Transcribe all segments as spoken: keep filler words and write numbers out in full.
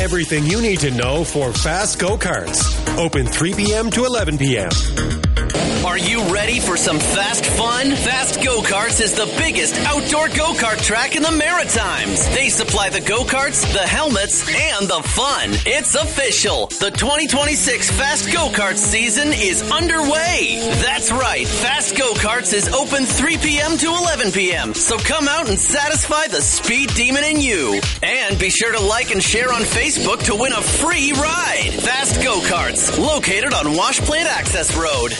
Everything you need to know for Fast Go-Karts. Open three p.m. to eleven p.m. Are you ready for some fast fun? Fast Go-Karts is the biggest outdoor go-kart track in the Maritimes. They supply the go-karts, the helmets, and the fun. It's official. The twenty twenty-six Fast Go-Karts season is underway. That's right. Fast Go-Karts is open three p.m. to eleven p.m. So come out and satisfy the speed demon in you. And be sure to like and share on Facebook to win a free ride. Fast Go-Karts, located on Wash Plant Access Road.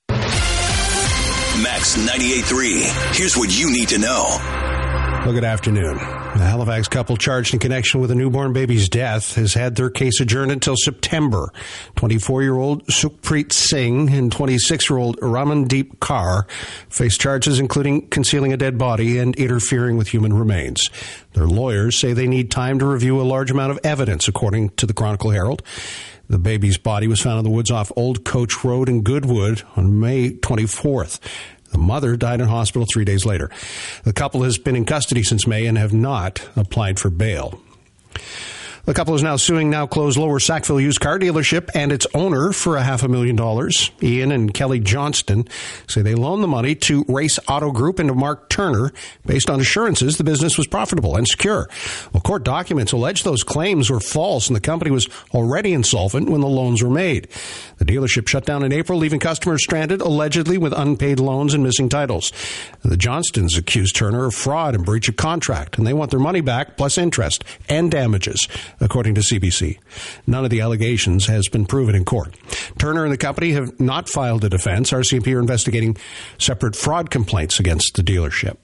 Max ninety-eight point three. Here's what you need to know. Well, good afternoon. The Halifax couple charged in connection with a newborn baby's death has had their case adjourned until September. twenty-four-year-old Sukhpreet Singh and twenty-six-year-old Ramandeep Kaur face charges including concealing a dead body and interfering with human remains. Their lawyers say they need time to review a large amount of evidence, according to the Chronicle Herald. The baby's body was found in the woods off Old Coach Road in Goodwood on May twenty-fourth. The mother died in hospital three days later. The couple has been in custody since May and have not applied for bail. The couple is now suing now closed Lower Sackville used car dealership and its owner for a half a million dollars. Ian and Kelly Johnston say they loaned the money to Race Auto Group and to Mark Turner based on assurances the business was profitable and secure. Well, court documents allege those claims were false and the company was already insolvent when the loans were made. The dealership shut down in April, leaving customers stranded, allegedly with unpaid loans and missing titles. The Johnstons accused Turner of fraud and breach of contract, and they want their money back plus interest and damages, according to C B C. None of the allegations has been proven in court. Turner and the company have not filed a defense. R C M P are investigating separate fraud complaints against the dealership.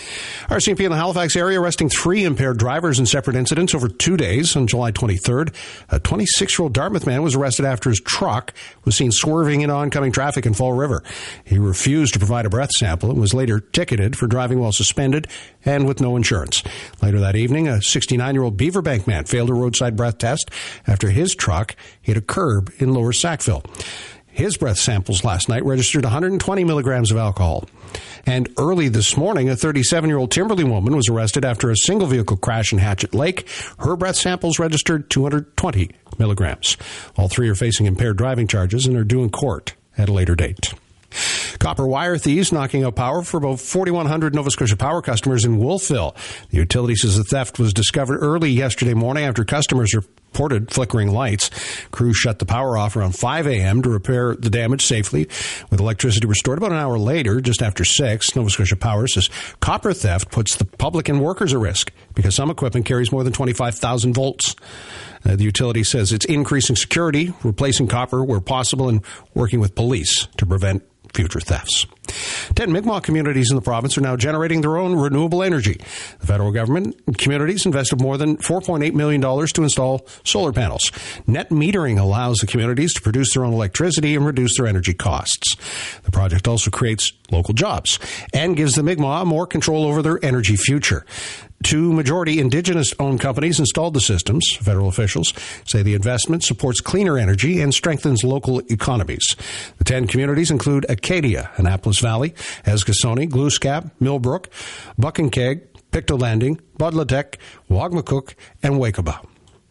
R C M P in the Halifax area arresting three impaired drivers in separate incidents over two days. On July twenty-third, a twenty-six-year-old Dartmouth man was arrested after his truck was seen swerving into oncoming traffic in Fall River. He refused to provide a breath sample and was later ticketed for driving while suspended and with no insurance. Later that evening, a sixty-nine-year-old Beaverbank man failed a roadside breath test after his truck hit a curb in Lower Sackville. His breath samples last night registered one hundred twenty milligrams of alcohol. And early this morning, a thirty-seven-year-old Timberley woman was arrested after a single-vehicle crash in Hatchet Lake. Her breath samples registered two hundred twenty milligrams. All three are facing impaired driving charges and are due in court at a later date. Copper wire thieves knocking out power for about forty-one hundred Nova Scotia Power customers in Wolfville. The utility says the theft was discovered early yesterday morning after customers reported flickering lights. Crews shut the power off around five a.m. to repair the damage safely, with electricity restored about an hour later, just after six. Nova Scotia Power says copper theft puts the public and workers at risk because some equipment carries more than twenty-five thousand volts. Uh, the utility says it's increasing security, replacing copper where possible, and working with police to prevent future thefts. Ten Mi'kmaq communities in the province are now generating their own renewable energy. The federal government and communities invested more than four point eight million dollars to install solar panels. Net metering allows the communities to produce their own electricity and reduce their energy costs. The project also creates local jobs and gives the Mi'kmaq more control over their energy future. Two majority Indigenous-owned companies installed the systems. Federal officials say the investment supports cleaner energy and strengthens local economies. The ten communities include Acadia, Annapolis Valley, Eskasoni, Glooscap, Millbrook, Buckenkeg, Pictou Landing, Budlatek, Wagmacook, and Wakaba.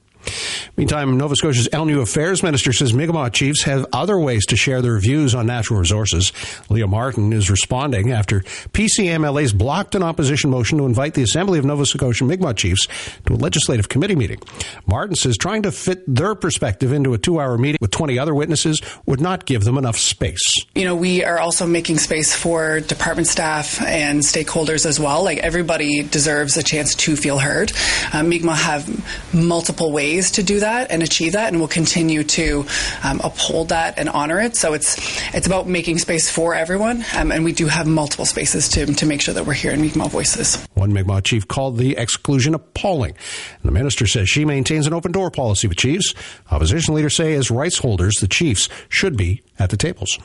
Meantime, Nova Scotia's Elnew Affairs Minister says Mi'kmaq chiefs have other ways to share their views on natural resources. Leah Martin is responding after P C M L A's blocked an opposition motion to invite the Assembly of Nova Scotia Mi'kmaq chiefs to a legislative committee meeting. Martin says trying to fit their perspective into a two-hour meeting with twenty other witnesses would not give them enough space. You know, we are also making space for department staff and stakeholders as well. Like, everybody deserves a chance to feel heard. Uh, Mi'kmaq have multiple ways to do that and achieve that, and we'll continue to um, uphold that and honor it. So it's it's about making space for everyone, um, and we do have multiple spaces to to make sure that we're hearing Mi'kmaq voices. One Mi'kmaq chief called the exclusion appalling. And the minister says she maintains an open door policy with chiefs. Opposition leaders say as rights holders, the chiefs should be at the tables.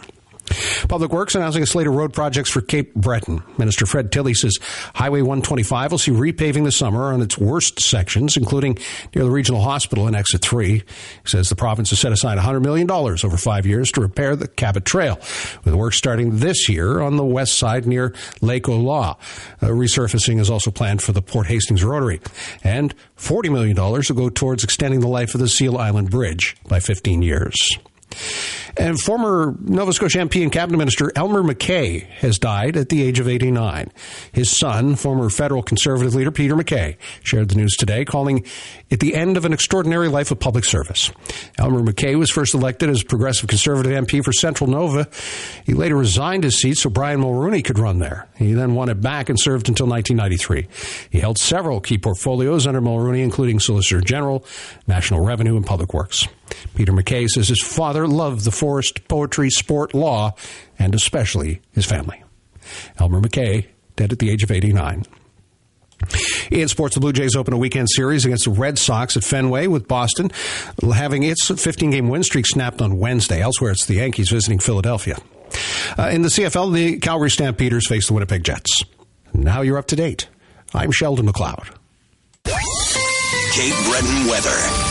Public Works announcing a slate of road projects for Cape Breton. Minister Fred Tilley says Highway one twenty-five will see repaving this summer on its worst sections, including near the regional hospital and Exit three. He says the province has set aside one hundred million dollars over five years to repair the Cabot Trail, with work starting this year on the west side near Lake Olaw. Uh, resurfacing is also planned for the Port Hastings Rotary. And forty million dollars will go towards extending the life of the Seal Island Bridge by fifteen years. And former Nova Scotia M P and Cabinet Minister Elmer MacKay has died at the age of eighty-nine. His son, former federal Conservative leader Peter MacKay, shared the news today, calling it the end of an extraordinary life of public service. Elmer MacKay was first elected as Progressive Conservative M P for Central Nova. He later resigned his seat so Brian Mulrooney could run there. He then won it back and served until nineteen ninety-three. He held several key portfolios under Mulrooney, including Solicitor General, National Revenue, and Public Works. Peter MacKay says his father loved the forest, poetry, sport, law, and especially his family. Elmer MacKay, dead at the age of eighty-nine. In sports, the Blue Jays open a weekend series against the Red Sox at Fenway, with Boston having its fifteen-game win streak snapped on Wednesday. Elsewhere, it's the Yankees visiting Philadelphia. Uh, in the C F L, the Calgary Stampeders face the Winnipeg Jets. Now you're up to date. I'm Sheldon McLeod. Cape Breton weather.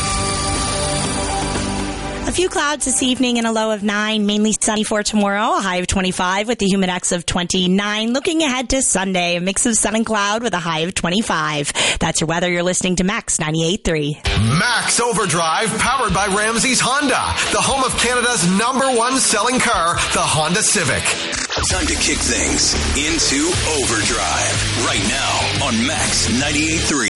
A few clouds this evening and a low of nine, mainly sunny for tomorrow, a high of twenty-five with the humidex of twenty-nine. Looking ahead to Sunday, a mix of sun and cloud with a high of twenty-five. That's your weather. You're listening to Max ninety-eight point three. Max Overdrive, powered by Ramsey's Honda, the home of Canada's number one selling car, the Honda Civic. Time to kick things into overdrive right now on Max ninety-eight point three.